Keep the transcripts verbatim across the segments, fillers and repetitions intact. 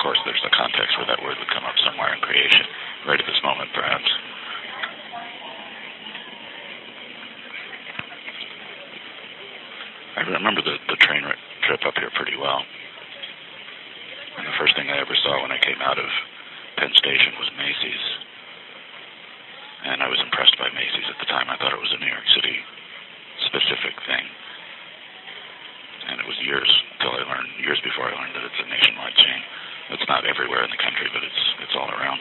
course, there's a context where that word would come up somewhere in creation, right at this moment, perhaps. I remember the, the train trip up here pretty well. And the first thing I ever saw when I came out of Penn Station was Macy's. And I was impressed by Macy's at the time. I thought it was a New York City specific thing. And it was years until I learned, years before I learned that it's a nationwide chain. It's not everywhere in the country, but it's it's all around.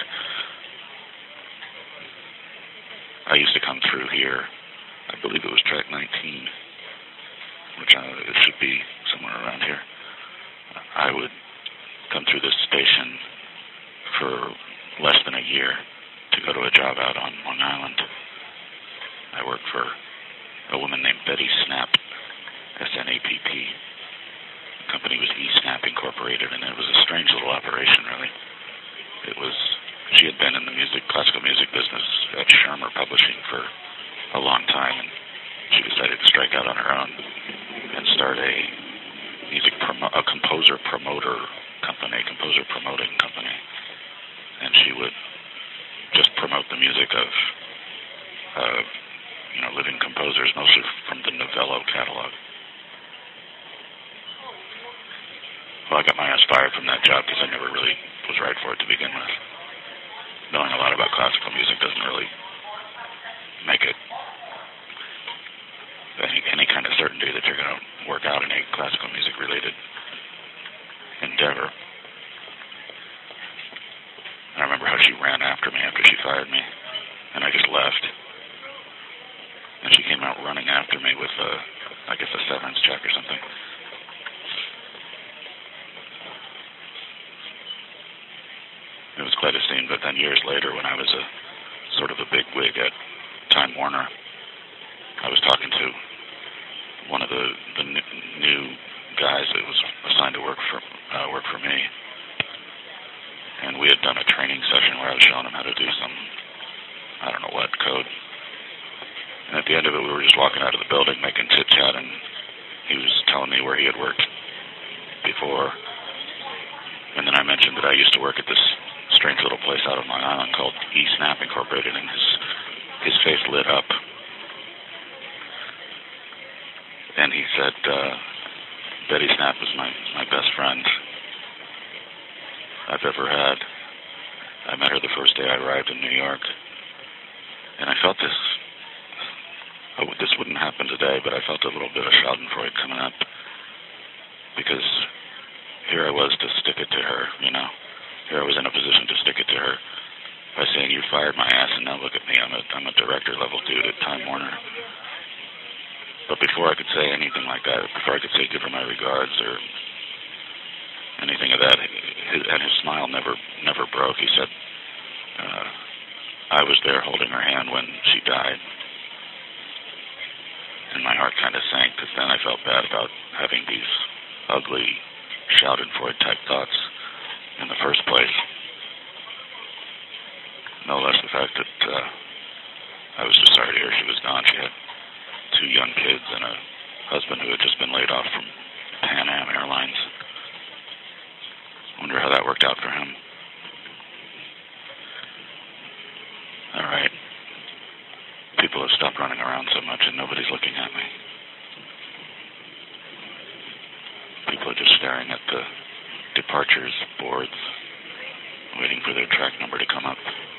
I used to come through here, I believe it was track nineteen, which uh, it should be somewhere around here. I would come through this station for less than a year to go to a job out on Long Island. I worked for a woman named Betty Snap, S N A P P. The company was E-Snap Incorporated, and it was a strange little operation, really. It was, she had been in the music, classical music business at Schirmer Publishing for a long time, and she decided to strike out on her own and start a music promo- a composer promoter company, composer promoting company. And she would just promote the music of, uh, you know, living composers, mostly from the Novello catalog. Well, I got my ass fired from that job because I never really was right for it to begin with. Knowing a lot about classical music doesn't really make it any, any kind of certainty that you're going to work out in a classical music-related endeavor. I remember how she ran after me after she fired me, and I just left. And she came out running after me with, a, I guess, a severance check or something. It was quite a scene, but then years later, when I was a sort of a big wig at Time Warner, I was talking to one of the, the new guys that was assigned to work for uh, work for me. And we had done a training session where I was showing him how to do some, I don't know what, code. And at the end of it, we were just walking out of the building making chit-chat, and he was telling me where he had worked before. And then I mentioned that I used to work at this strange little place out on Long Island called E-Snap Incorporated, and his, his face lit up. And he said, uh, Betty Snap was my, my best friend I've ever had. I met her the first day I arrived in New York, and I felt this, oh, this wouldn't happen today, but I felt a little bit of Schadenfreude coming up, because here I was to stick it to her, you know. Here I was in a position to stick it to her by saying, you fired my ass, and now look at me, I'm a, I'm a director-level dude at Time Warner. But before I could say anything like that, before I could say give her my regards or anything of that, his, and his smile never never broke. He said, uh, I was there holding her hand when she died. And my heart kind of sank, because then I felt bad about having these ugly Schadenfreude type thoughts in the first place. No less the fact that uh, I was just sorry to hear she was gone. She had two young kids and a husband who had just been laid off from Pan Am Airlines. Wonder how that worked out for him. All right. People have stopped running around so much and nobody's looking at me. People are just staring at the departures boards, waiting for their track number to come up.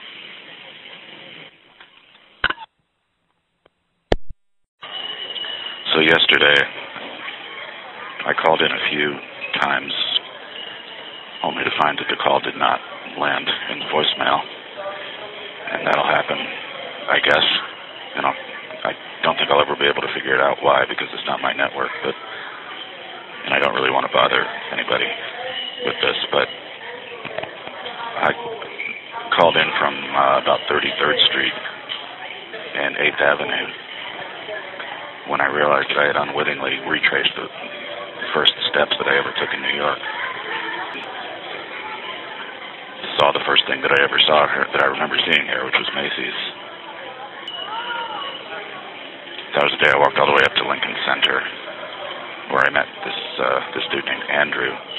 So yesterday, I called in a few times, only to find that the call did not land in the voicemail. And that'll happen, I guess. You know, I don't think I'll ever be able to figure it out why, because it's not my network, but, and I don't really want to bother anybody with this, but I called in from uh, about thirty-third Street and eighth Avenue when I realized that I had unwittingly retraced the first steps that I ever took in New York. Saw the first thing that I ever saw here, that I remember seeing here, which was Macy's. That was the day I walked all the way up to Lincoln Center, where I met this uh, this dude named Andrew.